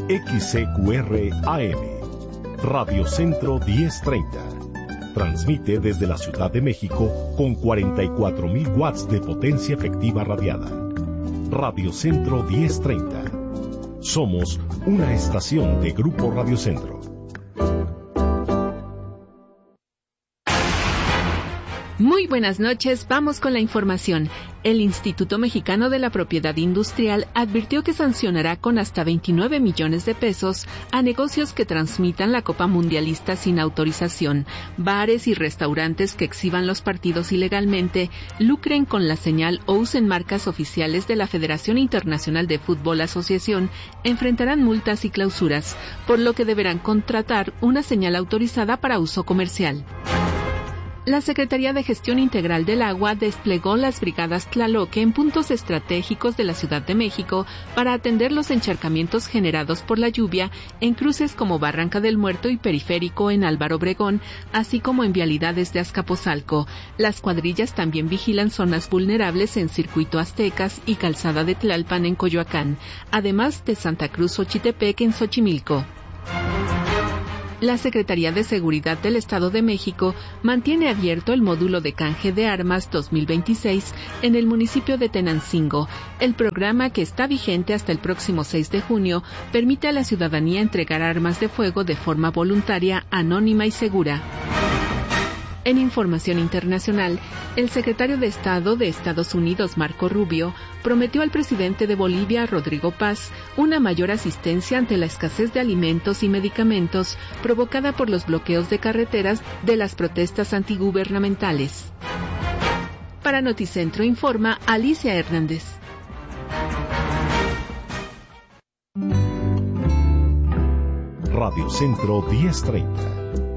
XCQR AM, Radio Centro 1030. Transmite desde la Ciudad de México con 44.000 watts de potencia efectiva radiada. Radio Centro 1030. Somos una estación de Grupo Radio Centro. Muy buenas noches, vamos con la información. El Instituto Mexicano de la Propiedad Industrial advirtió que sancionará con hasta 29 millones de pesos a negocios que transmitan la Copa Mundialista sin autorización, bares y restaurantes que exhiban los partidos ilegalmente, lucren con la señal o usen marcas oficiales de la Federación Internacional de Fútbol Asociación, enfrentarán multas y clausuras, por lo que deberán contratar una señal autorizada para uso comercial. La Secretaría de Gestión Integral del Agua desplegó las brigadas Tlaloque en puntos estratégicos de la Ciudad de México para atender los encharcamientos generados por la lluvia en cruces como Barranca del Muerto y Periférico en Álvaro Obregón, así como en vialidades de Azcapotzalco. Las cuadrillas también vigilan zonas vulnerables en Circuito Aztecas y Calzada de Tlalpan en Coyoacán, además de Santa Cruz Xochitepec en Xochimilco. La Secretaría de Seguridad del Estado de México mantiene abierto el módulo de canje de armas 2026 en el municipio de Tenancingo. El programa, que está vigente hasta el próximo 6 de junio, permite a la ciudadanía entregar armas de fuego de forma voluntaria, anónima y segura. En información internacional, el secretario de Estado de Estados Unidos, Marco Rubio, prometió al presidente de Bolivia, Rodrigo Paz, una mayor asistencia ante la escasez de alimentos y medicamentos provocada por los bloqueos de carreteras de las protestas antigubernamentales. Para Noticentro informa Alicia Hernández. Radio Centro 1030.